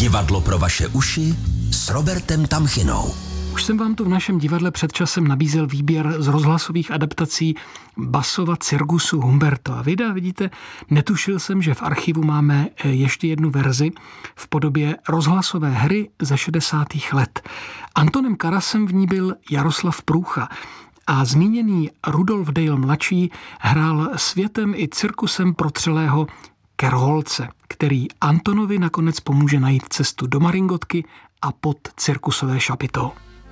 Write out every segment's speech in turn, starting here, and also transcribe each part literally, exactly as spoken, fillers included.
Divadlo pro vaše uši s Robertem Tamchinou. Už jsem vám tu v našem divadle před časem nabízel výběr z rozhlasových adaptací Bassova cirkusu Humberto. A vy, vidíte, netušil jsem, že v archivu máme ještě jednu verzi v podobě rozhlasové hry ze šedesátých let. Antonem Karasem v ní byl Jaroslav Průcha a zmíněný Rudolf Dale mladší hrál světem i cirkusem protřelého Kerholce, který Antonovi nakonec pomůže najít cestu do Maringotky a pod cirkusové šapito.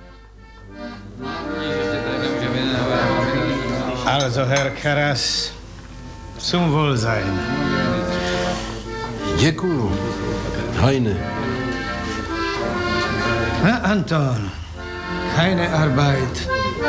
Also, Herr Karas, zum Wohlsein. Děkuju, Heine. Na, Anton, keine Arbeit.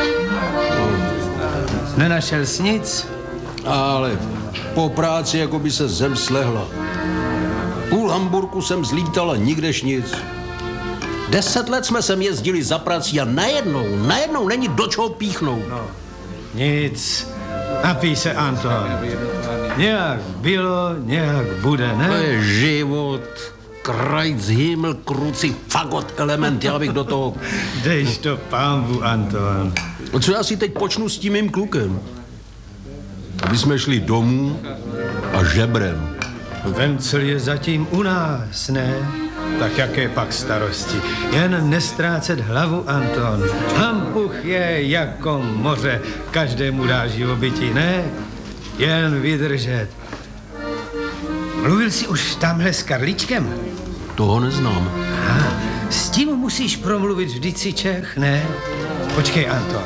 Nenašel jsi nic? Ale po práci jako by se zem slehla. Půl Hamburku jsem zlítal a nikdež nic. Deset let jsme sem jezdili za prací a najednou, najednou není do čeho píchnout. No, nic. Napij se, Anton. Nějak bylo, nějak bude, ne? To je život. Krajc, himmel, kruci, fagot, element, já bych do toho... Dejš to pambu, Anton. Co já si teď počnu s tím mým klukem? Aby jsme šli domů a žebrem. Vencel je zatím u nás, ne? Tak jaké pak starosti? Jen nestrácet hlavu, Anton. Hampuch je jako moře, každému dá živobytí, ne? Jen vydržet. Mluvil jsi už tamhle s Karličkem? Toho neznám. Aha, s tím musíš promluvit, vždyť si Čech, ne? Počkej, Anton.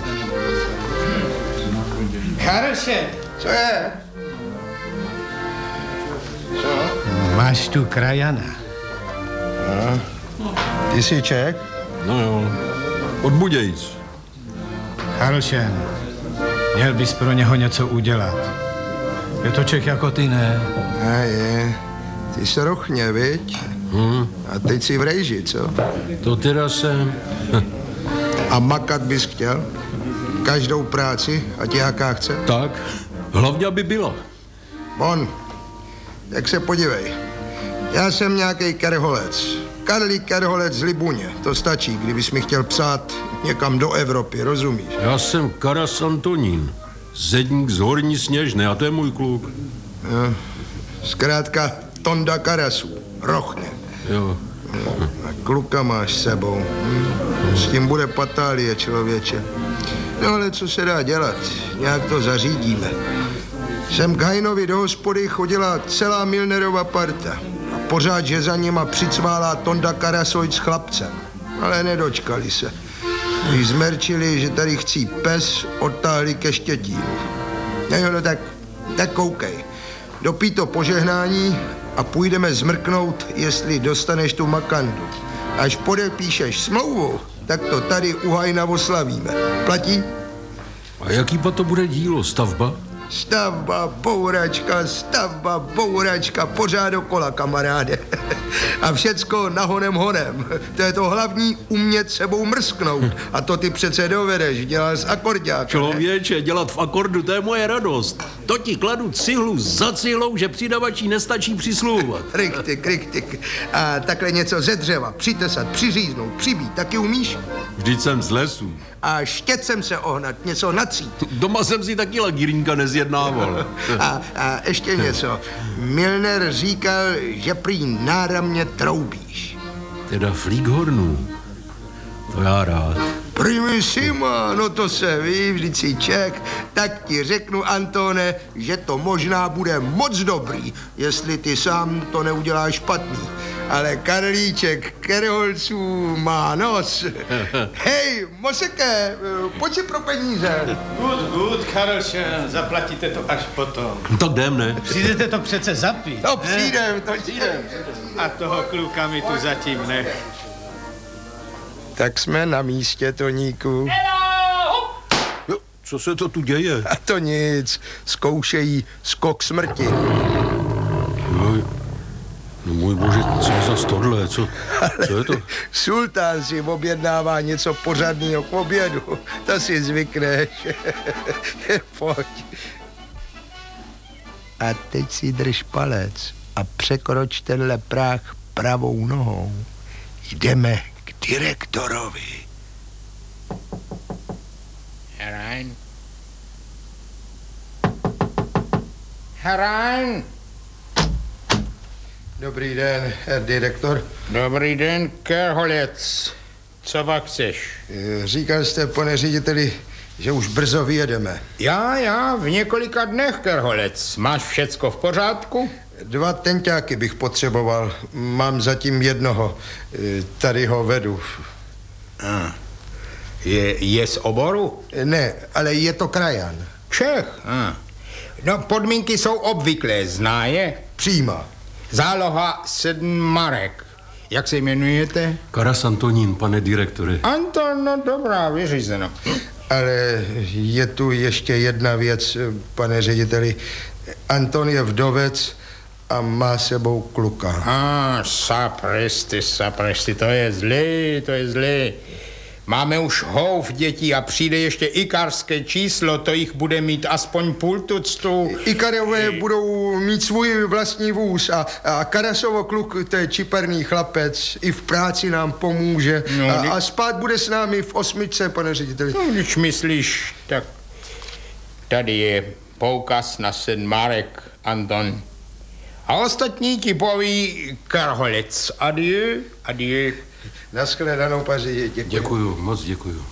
Karlše! Co je? Co? Máš tu krajana. No. Ty jsi Čech? No jo, od Budějic. Karlšen, měl bys pro něho něco udělat. Je to Čech jako ty, ne? A je. Ty se rochně, viď? Hmm. A teď si v rejži, co? To teda jsem. A makat bys chtěl? Každou práci, ať jaká chce? Tak, hlavně aby byla. Bon, tak se podívej. Já jsem nějaký Kerholec. Karlík Kerholec z Libuně. To stačí, kdybys mi chtěl psát někam do Evropy, rozumíš? Já jsem Karas Antonín, zedník z Horní Sněžné, a to je můj kluk. No, zkrátka Tonda Karasů, rochně. Jo. No, a kluka máš s sebou. Hm? S tím bude patálie, člověče. No ale co se dá dělat? Nějak to zařídíme. Sem k Hajnovi do hospody chodila celá Milnerova parta. A pořád, že za nima přicválá Tonda Karasojc s chlapcem. Ale nedočkali se. Když zmerčili, že tady chcí pes, odtáhli ke Štětínu. No, no tak, tak koukej. Dopij to požehnání a půjdeme zmrknout, jestli dostaneš tu makandu. Až podepíšeš smlouvu, tak to tady u Hajna oslavíme. Platí? A jaký pa to bude dílo? Stavba? Stavba, bouračka, stavba, bouračka, pořád dokola, kamaráde. A všecko nahonem honem. To je to hlavní, umět sebou mrsknout. A to ty přece dovedeš, dělal z akorďáka. Člověče, dělat v akordu, to je moje radost. To ti kladu cihlu za cihlou, že přidavačí nestačí přisluhovat. Riktik, riktik. A takhle něco ze dřeva, přitesat, přiříznout, přibít, taky umíš? Vždyť jsem z lesu. A štětcem se ohnat, něco natřít. Doma jsem si taky lagírínka nezjednával. A, a ještě něco. Milner říkal, že prý náramně troubíš. Teda flíkhornů. To já rád. Primissima, no to se ví, vždyť si Čech. Tak ti řeknu, Antone, že to možná bude moc dobrý, jestli ty sám to neuděláš špatný. Ale Karlíček Kerholců má nos. Hej, Moseke, pojď si pro peníze. Good, good, Karlšen, zaplatíte to až potom. Tak jdem, ne? Přijdete to přece zapít. No přijdem, to přijdem. A toho kluka mi tu zatím nech. Tak jsme na místě, Toníku. Jo, co se to tu děje? A to nic, zkoušejí skok smrti. Jo, no můj bože, co je za tohle, co, co je to? Sultán si objednává něco pořadného k obědu, to si zvykneš. Pojď. A teď si drž palec a překroč tenhle práh pravou nohou. Jdeme k direktorovi. Herein. Herein. Dobrý den, herr direktor. Dobrý den, Kerholec. Co pak chceš? Říkal jste, pane řediteli, že už brzo vyjedeme. Já, já, v několika dnech, Kerholec. Máš všecko v pořádku? Dva tenťáky bych potřeboval. Mám zatím jednoho. Tady ho vedu. Ah. Je, je z oboru? Ne, ale je to krajan. Čech. Ah. No, podmínky jsou obvyklé, zná je? Přímá. Záloha sedm marek. Jak se jmenujete? Karas Antonín, pane direktore. Anton, no dobrá, vyřízeno. Ale je tu ještě jedna věc, pane řediteli. Anton je vdovec a má sebou kluka. A, ah, sapristi, sapristi, to je zlý, to je zlý. Máme už houf dětí a přijde ještě ikarské číslo, to jich bude mít aspoň půl tuctu. Ikarové budou mít svůj vlastní vůz a, a Karasovo kluk, to je čiperný chlapec, i v práci nám pomůže. No, a, a spát bude s námi v osmičce, pane řediteli. No, když myslíš, tak tady je poukaz na sedm marek, Anton. A ostatní ti poví Kerholec. Adieu, adieu. Naschledanou, paři, děkuji. Děkuju, moc děkuju.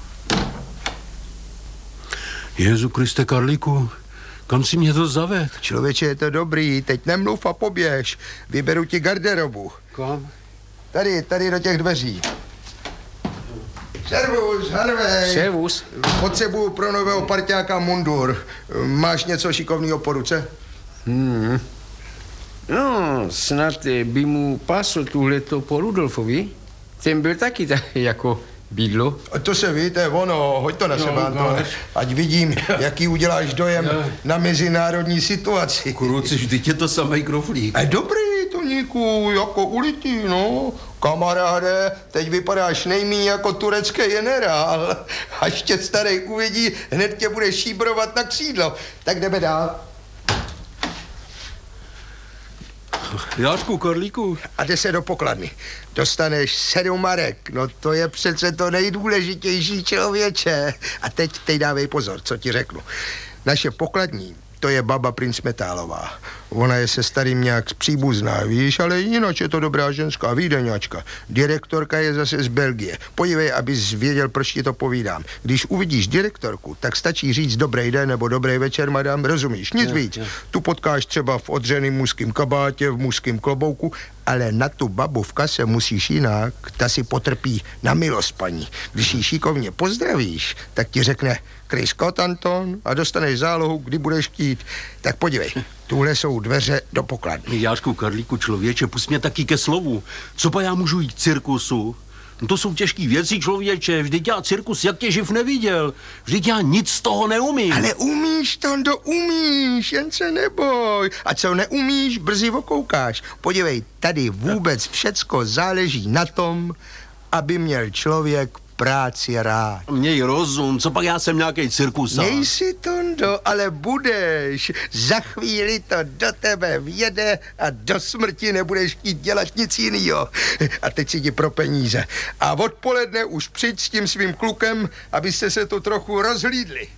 Jezu Kriste, Karlíku, kam si mě to zaved? Člověče, je to dobrý, teď nemluv a poběž. Vyberu ti garderobu. Kam? Tady, tady do těch dveří. Servus, Harvey. Servus. Potřebuju pro nového parťáka mundur. Máš něco šikovného po ruce? Hmm. No, snad by mu pasl tuhleto po Rudolfovi. Ten byl taky tak jako bydlo. A to se ví, to je ono, hoď to na No, sebe, Antone. Ať vidím, jaký uděláš dojem na mezinárodní situaci. Kuruci, vždyť je to samej kroflík. A dobrý, Toníku, jako ulitý, no. Kamaráde, teď vypadáš nejmíň jako turecký generál. Až tě starý uvidí, hned tě bude šíbrovat na křídlo. Tak jdeme dál. Jášku, Karlíku. A jde se do pokladny. Dostaneš sedm marek. No to je přece to nejdůležitější, člověče. A teď, teď dávej pozor, co ti řeknu. Naše pokladní, to je baba princ Metálová. Ona je se starým nějak příbuzná, víš, ale jinak je to dobrá ženská, vídeňačka. Direktorka je zase z Belgie. Podívej, abys věděl, proč ti to povídám. Když uvidíš direktorku, tak stačí říct dobrý den nebo dobrý večer, madam, rozumíš? Nic Je, víc. je. Tu potkáš třeba v odřeným mužským kabátě, v mužským klobouku, ale na tu babu v kase musíš jinak. Ta si potrpí na milost, paní. Když ji šikovně pozdravíš, tak ti řekne Chris Scott, Anton, a dostaneš zálohu, kdy budeš chtít. Tak podívej, tuhle jsou dveře do pokladny. Jášku, Karlíku, člověče, pust mě taky ke slovu. Co pa já můžu jít k cirkusu? No to jsou těžký věci, člověče. Vždyť já cirkus jak tě živ neviděl. Vždyť já nic z toho neumím. Ale umíš, Tondo, umíš, jen se neboj. A co neumíš, brzy okoukáš. Podívej, tady vůbec všecko záleží na tom, aby měl člověk práci rád. Měj rozum, co pak já jsem nějaký cirkusák. Nejsi, Tondo, ale budeš. Za chvíli to do tebe vjede a do smrti nebudeš chtít dělat nic jinýho. A teď si jdi pro peníze. A odpoledne už přijď s tím svým klukem, abyste se tu trochu rozhlídli.